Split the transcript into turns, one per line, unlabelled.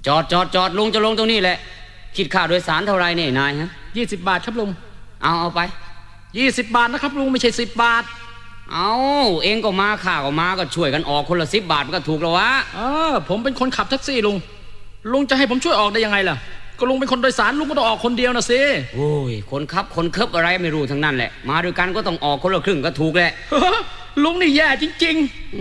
จอดลุงจะลงตรงนี้แหละคิดค่าโดยสารเท่าไรเนี่ยนายฮะ
20 บาทครับลุง
เอาไป
20 บาทนะครับลุงไม่ใช่10 บาท
เอาเองก็มาข้าก็มาก็ช่วยกันออกคนละ10 บาทมันก็ถูกแล้ววะ
ผมเป็นคนขับแท็กซี่ลุงจะให้ผมช่วยออกได้ยังไงล่ะก็ลุงเป็นคนโดยสารลุงก็ต้องออกคนเดียวนะสิ
โอ้ยคนขับคนเคิบอะไรไม่รู้ทั้งนั้นแหละมาด้วยกันก็ต้องออกคนละครึ่งก็ถูกแหละ
ลุงนี่แย่จริงๆ